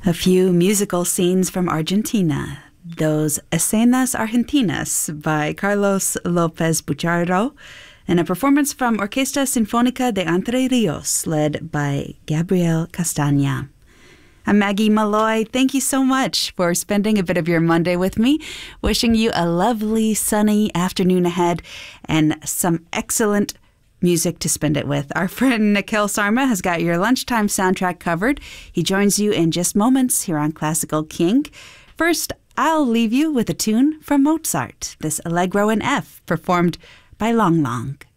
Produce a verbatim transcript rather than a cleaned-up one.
A few musical scenes from Argentina. Those Escenas Argentinas by Carlos López Buchardo, and a performance from Orquesta Sinfónica de Entre Rios, led by Gabriel Castaña. I'm Maggie Malloy. Thank you so much for spending a bit of your Monday with me. Wishing you a lovely, sunny afternoon ahead and some excellent music to spend it with. Our friend Nikhil Sarma has got your lunchtime soundtrack covered. He joins you in just moments here on Classical King. First, I'll leave you with a tune from Mozart, this Allegro in F, performed by Long Long.